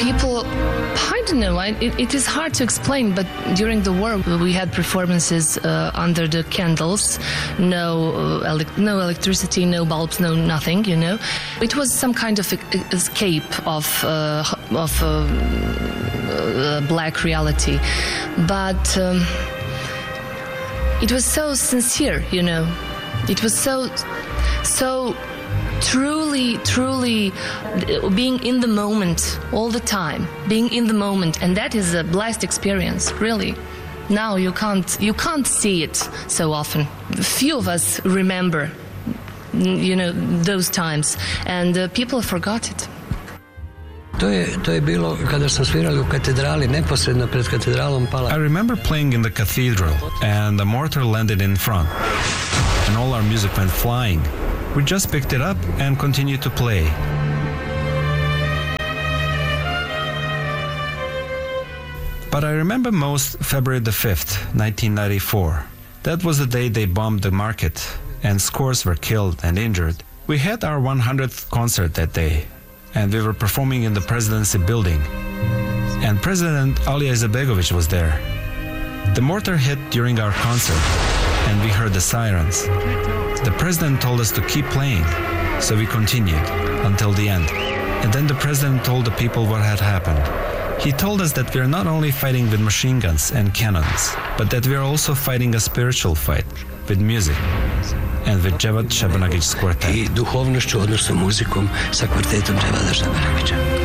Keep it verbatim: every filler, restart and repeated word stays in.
people, I don't know, I, it, it is hard to explain, but during the war we had performances uh, under the candles, no, uh, ele- no electricity, no bulbs, no nothing, you know. It was some kind of e- escape of, uh, of uh, uh, black reality, but um, it was so sincere, you know. It was so, so truly, truly being in the moment all the time, being in the moment, and that is a blessed experience, really. Now you can't, you can't see it so often. Few of us remember, you know, those times, and uh, people forgot it. To je, to je bilo kada smo svirali u katedrali, neposredno pred katedralom pala. I remember playing in the cathedral, and the mortar landed in front, and all our music went flying. We just picked it up and continued to play. But I remember most February the fifth, nineteen ninety-four. That was the day they bombed the market, and scores were killed and injured. We had our one hundredth concert that day, and we were performing in the presidency building. And President Alija Izetbegović was there. The mortar hit during our concert, and we heard the sirens. The president told us to keep playing, so we continued until the end. And then the president told the people what had happened. He told us that we are not only fighting with machine guns and cannons, but that we are also fighting a spiritual fight with music and with Dževad Šebrnagić's quartet. I duhovnošću, odnosno muzikom sa kvartetom Dževada Šebrnagića.